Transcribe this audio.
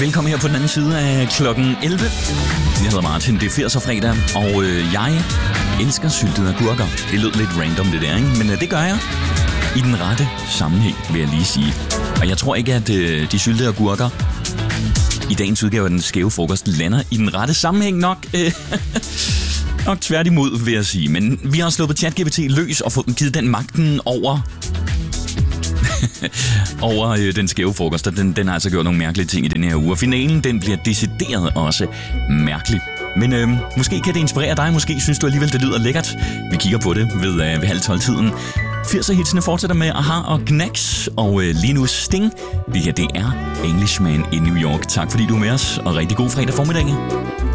Velkommen her på den anden side af klokken 11. Jeg hedder Martin, det er 80'er fredag, og jeg elsker syltede agurker. Det lød lidt random det der, ikke? Men det gør jeg i den rette sammenhæng, vil jeg lige sige. Og jeg tror ikke, at de syltede agurker i dagens udgave af den skæve frokost lander i den rette sammenhæng nok. Nok tværtimod, vil jeg sige. Men vi har sluppet ChatGPT løs og fået givet den magten over den skæve frokost. Den har altså gjort nogle mærkelige ting i den her uge. Og finalen, den bliver decideret også mærkelig. Men måske kan det inspirere dig. Måske synes du alligevel, det lyder lækkert. Vi kigger på det ved 11:30-tiden. 80'er-hitsene fortsætter med Aha og Gnax. Og lige nu Sting. Det her, det er Englishman i New York. Tak fordi du er med os, og rigtig god fredag formiddag.